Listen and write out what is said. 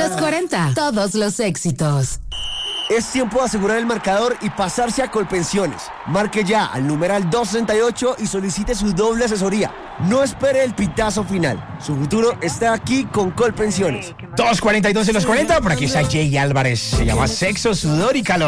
240. Todos los éxitos. Es tiempo de asegurar el marcador y pasarse a Colpensiones. Marque ya al numeral 268 y solicite su doble asesoría. No espere el pitazo final. Su futuro está aquí con Colpensiones. 2:42 en los 40. Por aquí está Jay Álvarez. Se llama Sexo, Sudor y Calor.